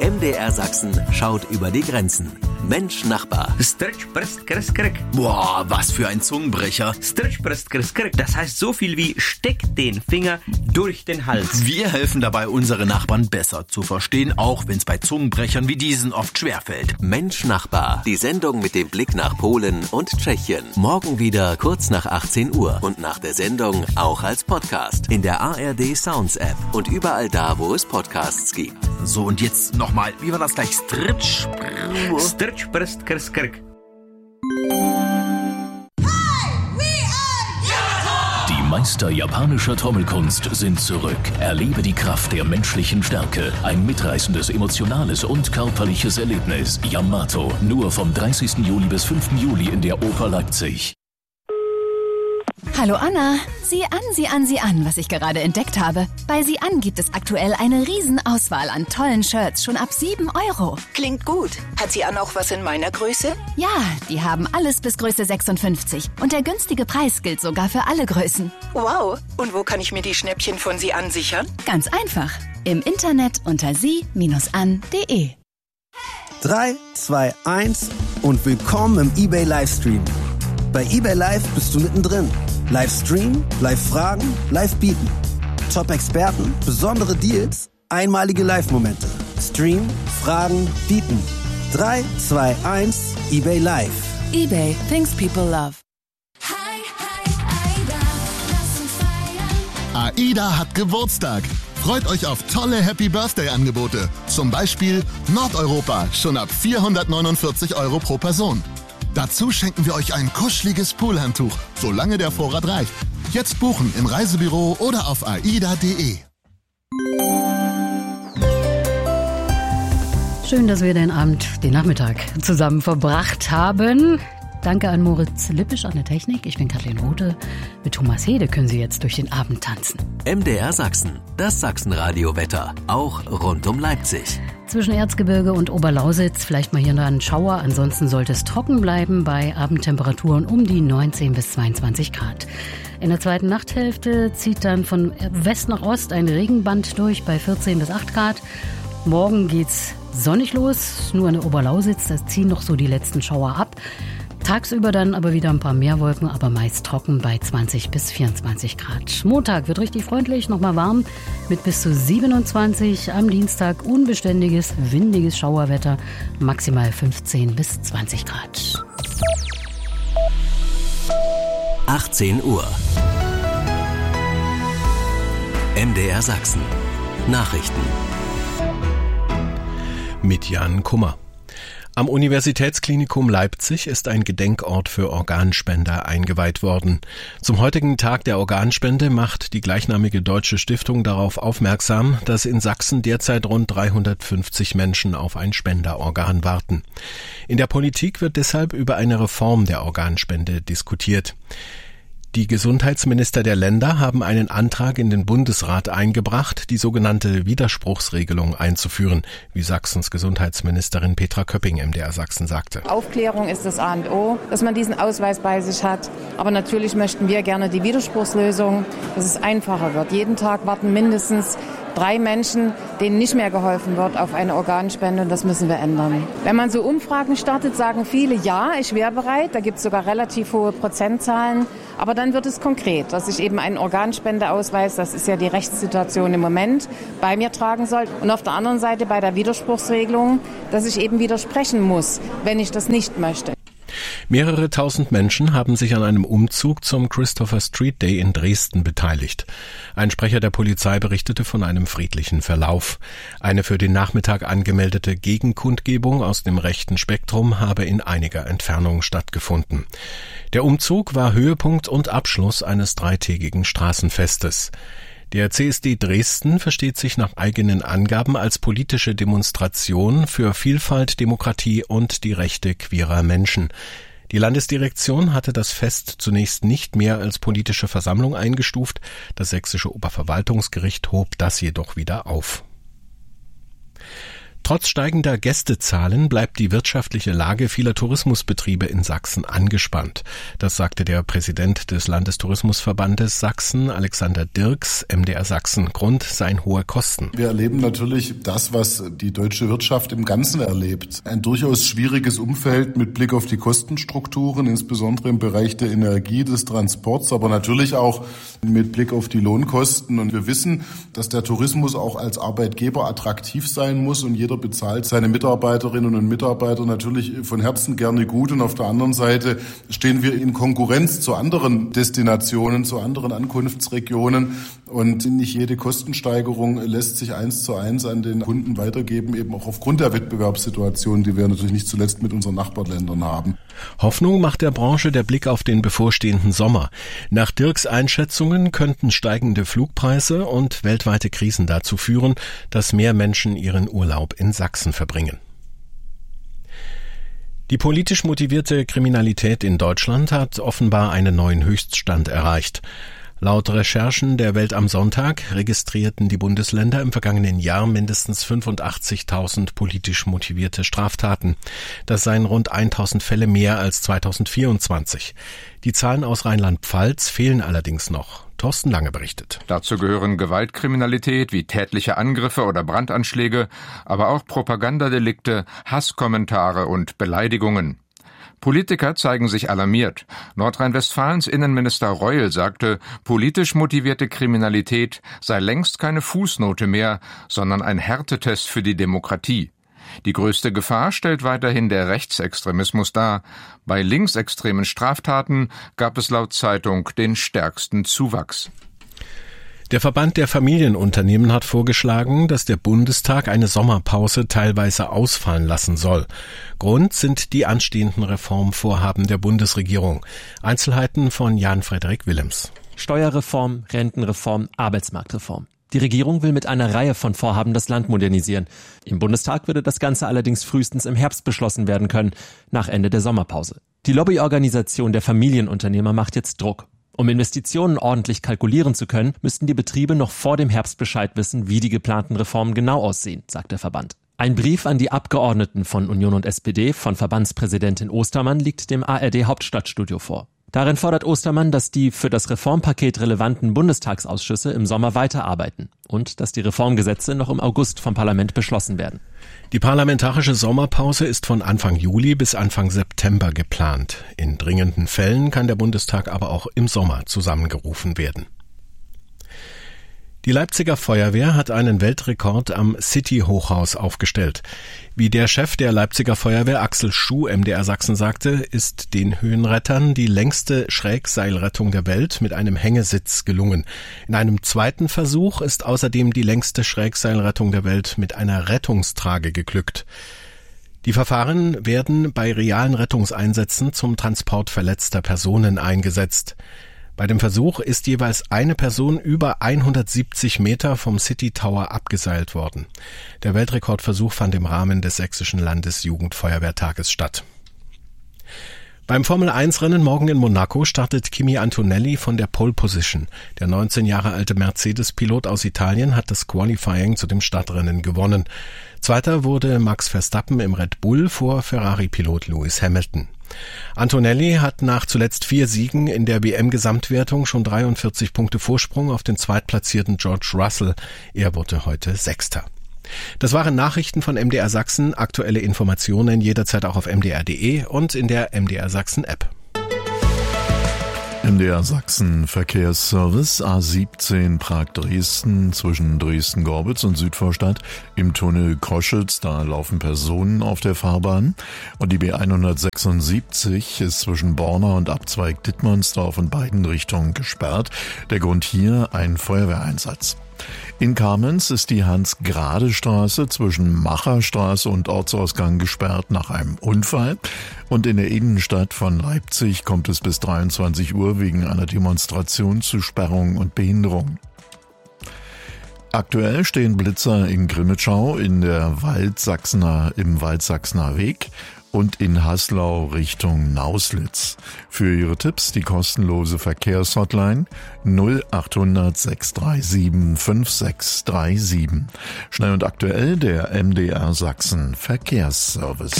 MDR Sachsen schaut über die Grenzen. Mensch Nachbar. Boah, was für ein Zungenbrecher. Das heißt so viel wie steck den Finger durch den Hals. Wir helfen dabei, unsere Nachbarn besser zu verstehen, auch wenn es bei Zungenbrechern wie diesen oft schwerfällt. Mensch Nachbar. Die Sendung mit dem Blick nach Polen und Tschechien. Morgen wieder kurz nach 18 Uhr und nach der Sendung auch als Podcast in der ARD Sounds App und überall da, wo es Podcasts gibt. So, und jetzt nochmal, wie war das gleich? Die Meister japanischer Trommelkunst sind zurück. Erlebe die Kraft der menschlichen Stärke. Ein mitreißendes, emotionales und körperliches Erlebnis. Yamato, nur vom 30. Juli bis 5. Juli in der Oper Leipzig. Hallo Anna, sieh an, was ich gerade entdeckt habe. Bei Sieh an gibt es aktuell eine Riesenauswahl an tollen Shirts, schon ab 7 €. Klingt gut. Hat Sieh an auch was in meiner Größe? Ja, die haben alles bis Größe 56. Und der günstige Preis gilt sogar für alle Größen. Wow. Und wo kann ich mir die Schnäppchen von Sieh an sichern? Ganz einfach. Im Internet unter sie-an.de. 3, 2, 1 und willkommen im eBay Livestream. Bei eBay Live bist du mittendrin. Livestream, Live-Fragen, Live-Bieten. Top-Experten, besondere Deals, einmalige Live-Momente. Stream, Fragen, Bieten. 3, 2, 1, eBay Live. eBay, things people love. AIDA hat Geburtstag. Freut euch auf tolle Happy-Birthday-Angebote. Zum Beispiel Nordeuropa, schon ab 449 € pro Person. Dazu schenken wir euch ein kuscheliges Poolhandtuch, solange der Vorrat reicht. Jetzt buchen im Reisebüro oder auf aida.de. Schön, dass wir den Nachmittag zusammen verbracht haben. Danke an Moritz Lippisch an der Technik. Ich bin Kathleen Rothe. Mit Thomas Hede können Sie jetzt durch den Abend tanzen. MDR Sachsen, das Sachsenradio-Wetter, auch rund um Leipzig. Zwischen Erzgebirge und Oberlausitz vielleicht mal hier noch ein Schauer. Ansonsten sollte es trocken bleiben bei Abendtemperaturen um die 19 bis 22 Grad. In der zweiten Nachthälfte zieht dann von West nach Ost ein Regenband durch bei 14 bis 8 Grad. Morgen geht's sonnig los, nur an der Oberlausitz, da ziehen noch so die letzten Schauer ab. Tagsüber dann aber wieder ein paar mehr Wolken, aber meist trocken bei 20 bis 24 Grad. Montag wird richtig freundlich, nochmal warm mit bis zu 27. Am Dienstag unbeständiges, windiges Schauerwetter, maximal 15 bis 20 Grad. 18 Uhr. MDR Sachsen. Nachrichten. Mit Jan Kummer. Am Universitätsklinikum Leipzig ist ein Gedenkort für Organspender eingeweiht worden. Zum heutigen Tag der Organspende macht die gleichnamige Deutsche Stiftung darauf aufmerksam, dass in Sachsen derzeit rund 350 Menschen auf ein Spenderorgan warten. In der Politik wird deshalb über eine Reform der Organspende diskutiert. Die Gesundheitsminister der Länder haben einen Antrag in den Bundesrat eingebracht, die sogenannte Widerspruchsregelung einzuführen, wie Sachsens Gesundheitsministerin Petra Köpping MDR Sachsen sagte. Aufklärung ist das A und O, dass man diesen Ausweis bei sich hat. Aber natürlich möchten wir gerne die Widerspruchslösung, dass es einfacher wird. Jeden Tag warten mindestens 3 Menschen, denen nicht mehr geholfen wird, auf eine Organspende, und das müssen wir ändern. Wenn man so Umfragen startet, sagen viele, ja, ich wäre bereit, da gibt es sogar relativ hohe Prozentzahlen, aber dann wird es konkret, dass ich eben einen Organspendeausweis, das ist ja die Rechtssituation im Moment, bei mir tragen soll. Und auf der anderen Seite bei der Widerspruchsregelung, dass ich eben widersprechen muss, wenn ich das nicht möchte. Mehrere tausend Menschen haben sich an einem Umzug zum Christopher Street Day in Dresden beteiligt. Ein Sprecher der Polizei berichtete von einem friedlichen Verlauf. Eine für den Nachmittag angemeldete Gegenkundgebung aus dem rechten Spektrum habe in einiger Entfernung stattgefunden. Der Umzug war Höhepunkt und Abschluss eines 3-tägigen Straßenfestes. Der CSD Dresden versteht sich nach eigenen Angaben als politische Demonstration für Vielfalt, Demokratie und die Rechte queerer Menschen. Die Landesdirektion hatte das Fest zunächst nicht mehr als politische Versammlung eingestuft. Das sächsische Oberverwaltungsgericht hob das jedoch wieder auf. Trotz steigender Gästezahlen bleibt die wirtschaftliche Lage vieler Tourismusbetriebe in Sachsen angespannt. Das sagte der Präsident des Landestourismusverbandes Sachsen, Alexander Dirks, MDR Sachsen. Grund seien hohe Kosten. Wir erleben natürlich das, was die deutsche Wirtschaft im Ganzen erlebt. Ein durchaus schwieriges Umfeld mit Blick auf die Kostenstrukturen, insbesondere im Bereich der Energie, des Transports, aber natürlich auch mit Blick auf die Lohnkosten. Und wir wissen, dass der Tourismus auch als Arbeitgeber attraktiv sein muss und jeder bezahlt seine Mitarbeiterinnen und Mitarbeiter natürlich von Herzen gerne gut. Und auf der anderen Seite stehen wir in Konkurrenz zu anderen Destinationen, zu anderen Ankunftsregionen. Und nicht jede Kostensteigerung lässt sich 1:1 an den Kunden weitergeben, eben auch aufgrund der Wettbewerbssituation, die wir natürlich nicht zuletzt mit unseren Nachbarländern haben. Hoffnung macht der Branche der Blick auf den bevorstehenden Sommer. Nach Dirks Einschätzungen könnten steigende Flugpreise und weltweite Krisen dazu führen, dass mehr Menschen ihren Urlaub in Sachsen verbringen. Die politisch motivierte Kriminalität in Deutschland hat offenbar einen neuen Höchststand erreicht. Laut Recherchen der Welt am Sonntag registrierten die Bundesländer im vergangenen Jahr mindestens 85.000 politisch motivierte Straftaten. Das seien rund 1.000 Fälle mehr als 2024. Die Zahlen aus Rheinland-Pfalz fehlen allerdings noch. Thorsten Lange berichtet. Dazu gehören Gewaltkriminalität wie tätliche Angriffe oder Brandanschläge, aber auch Propagandadelikte, Hasskommentare und Beleidigungen. Politiker zeigen sich alarmiert. Nordrhein-Westfalens Innenminister Reul sagte, politisch motivierte Kriminalität sei längst keine Fußnote mehr, sondern ein Härtetest für die Demokratie. Die größte Gefahr stellt weiterhin der Rechtsextremismus dar. Bei linksextremen Straftaten gab es laut Zeitung den stärksten Zuwachs. Der Verband der Familienunternehmen hat vorgeschlagen, dass der Bundestag eine Sommerpause teilweise ausfallen lassen soll. Grund sind die anstehenden Reformvorhaben der Bundesregierung. Einzelheiten von Jan-Frederik Willems. Steuerreform, Rentenreform, Arbeitsmarktreform. Die Regierung will mit einer Reihe von Vorhaben das Land modernisieren. Im Bundestag würde das Ganze allerdings frühestens im Herbst beschlossen werden können, nach Ende der Sommerpause. Die Lobbyorganisation der Familienunternehmer macht jetzt Druck. Um Investitionen ordentlich kalkulieren zu können, müssten die Betriebe noch vor dem Herbst Bescheid wissen, wie die geplanten Reformen genau aussehen, sagt der Verband. Ein Brief an die Abgeordneten von Union und SPD von Verbandspräsidentin Ostermann liegt dem ARD Hauptstadtstudio vor. Darin fordert Ostermann, dass die für das Reformpaket relevanten Bundestagsausschüsse im Sommer weiterarbeiten und dass die Reformgesetze noch im August vom Parlament beschlossen werden. Die parlamentarische Sommerpause ist von Anfang Juli bis Anfang September geplant. In dringenden Fällen kann der Bundestag aber auch im Sommer zusammengerufen werden. Die Leipziger Feuerwehr hat einen Weltrekord am City-Hochhaus aufgestellt. Wie der Chef der Leipziger Feuerwehr Axel Schuh MDR Sachsen sagte, ist den Höhenrettern die längste Schrägseilrettung der Welt mit einem Hängesitz gelungen. In einem zweiten Versuch ist außerdem die längste Schrägseilrettung der Welt mit einer Rettungstrage geglückt. Die Verfahren werden bei realen Rettungseinsätzen zum Transport verletzter Personen eingesetzt. Bei dem Versuch ist jeweils eine Person über 170 Meter vom City Tower abgeseilt worden. Der Weltrekordversuch fand im Rahmen des Sächsischen Landesjugendfeuerwehrtages statt. Beim Formel-1-Rennen morgen in Monaco startet Kimi Antonelli von der Pole Position. Der 19 Jahre alte Mercedes-Pilot aus Italien hat das Qualifying zu dem Startrennen gewonnen. Zweiter wurde Max Verstappen im Red Bull vor Ferrari-Pilot Lewis Hamilton. Antonelli hat nach zuletzt 4 Siegen in der WM-Gesamtwertung schon 43 Punkte Vorsprung auf den zweitplatzierten George Russell. Er wurde heute Sechster. Das waren Nachrichten von MDR Sachsen. Aktuelle Informationen jederzeit auch auf mdr.de und in der MDR Sachsen App. MDR Sachsen Verkehrsservice A17 Prag-Dresden zwischen Dresden-Gorbitz und Südvorstadt im Tunnel Koschitz, da laufen Personen auf der Fahrbahn. Und die B176 ist zwischen Borna und Abzweig Dittmannsdorf in beiden Richtungen gesperrt. Der Grund hier ein Feuerwehreinsatz. In Kamenz ist die Hans-Grade-Straße zwischen Macherstraße und Ortsausgang gesperrt nach einem Unfall. Und in der Innenstadt von Leipzig kommt es bis 23 Uhr wegen einer Demonstration zu Sperrungen und Behinderungen. Aktuell stehen Blitzer in Grimmitschau im Waldsachsener Weg und in Haslau Richtung Nauslitz. Für Ihre Tipps die kostenlose Verkehrshotline 0800 637 5637. Schnell und aktuell der MDR Sachsen Verkehrsservice.